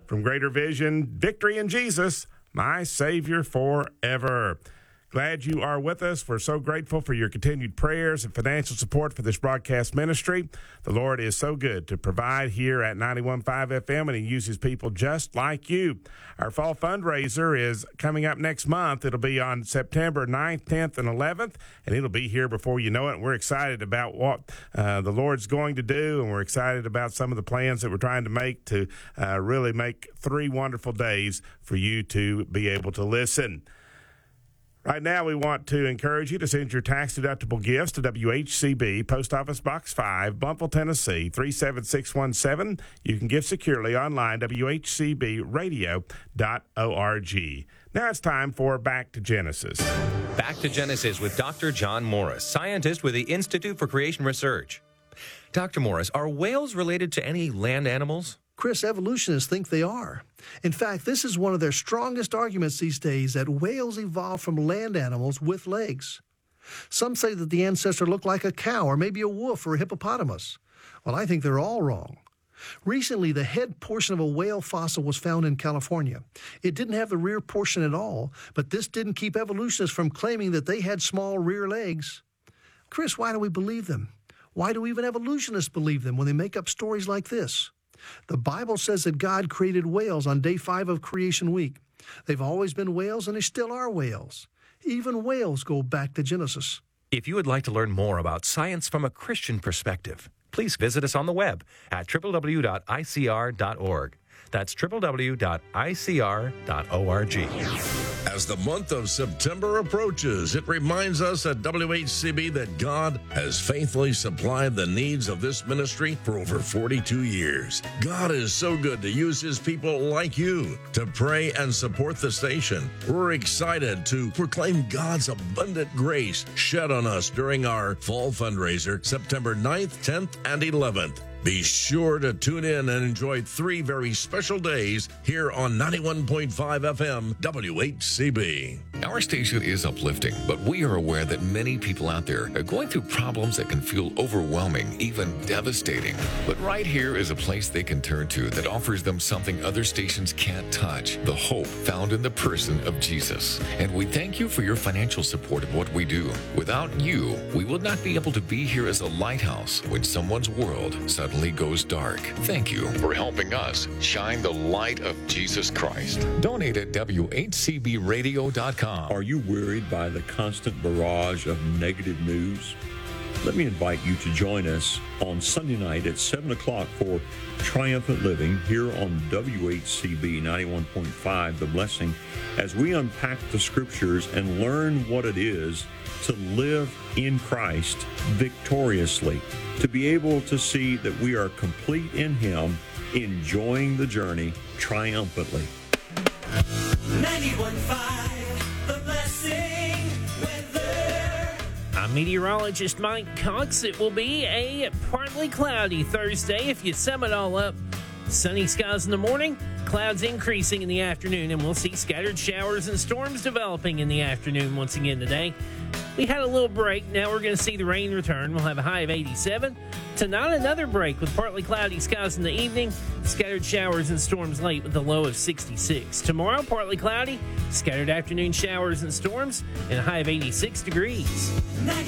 From Greater Vision, victory in Jesus, my Savior forever. Glad you are with us. We're so grateful for your continued prayers and financial support for this broadcast ministry. The Lord is so good to provide here at 91.5 FM, and He uses people just like you. Our fall fundraiser is coming up next month. It'll be on September 9th, 10th, and 11th, and it'll be here before you know it. We're excited about what the Lord's going to do, and we're excited about some of the plans that we're trying to make to really make 3 wonderful days for you to be able to listen. Right now, we want to encourage you to send your tax-deductible gifts to WHCB, Post Office Box 5, Bumpville, Tennessee, 37617. You can give securely online, WHCBradio.org. Now it's time for Back to Genesis. Back to Genesis with Dr. John Morris, scientist with the Institute for Creation Research. Dr. Morris, are whales related to any land animals? Chris, evolutionists think they are. In fact, this is one of their strongest arguments these days, that whales evolved from land animals with legs. Some say that the ancestor looked like a cow or maybe a wolf or a hippopotamus. Well, I think they're all wrong. Recently, the head portion of a whale fossil was found in California. It didn't have the rear portion at all, but this didn't keep evolutionists from claiming that they had small rear legs. Chris, why do we believe them? Why do even evolutionists believe them when they make up stories like this? The Bible says that God created whales on day 5 of creation week. They've always been whales, and they still are whales. Even whales go back to Genesis. If you would like to learn more about science from a Christian perspective, please visit us on the web at www.icr.org. That's www.icr.org. As the month of September approaches, it reminds us at WHCB that God has faithfully supplied the needs of this ministry for over 42 years. God is so good to use His people like you to pray and support the station. We're excited to proclaim God's abundant grace shed on us during our fall fundraiser, September 9th, 10th, and 11th. Be sure to tune in and enjoy 3 very special days here on 91.5 FM WHCB. Our station is uplifting, but we are aware that many people out there are going through problems that can feel overwhelming, even devastating. But right here is a place they can turn to that offers them something other stations can't touch: the hope found in the person of Jesus. And we thank you for your financial support of what we do. Without you, we would not be able to be here as a lighthouse when someone's world suddenly goes dark. Thank you for helping us shine the light of Jesus Christ. Donate at WHCBradio.com. Are you worried by the constant barrage of negative news? Let me invite you to join us on Sunday night at 7 o'clock for Triumphant Living here on WHCB 91.5, The Blessing, as we unpack the Scriptures and learn what it is to live in Christ victoriously, to be able to see that we are complete in Him, enjoying the journey triumphantly. 91.5, The Blessing weather. I'm meteorologist Mike Cox. It will be a partly cloudy Thursday if you sum it all up. Sunny skies in the morning, clouds increasing in the afternoon, and we'll see scattered showers and storms developing in the afternoon once again today. We had a little break. Now we're going to see the rain return. We'll have a high of 87. Tonight, another break with partly cloudy skies in the evening, scattered showers and storms late with a low of 66. Tomorrow, partly cloudy, scattered afternoon showers and storms, and a high of 86 degrees.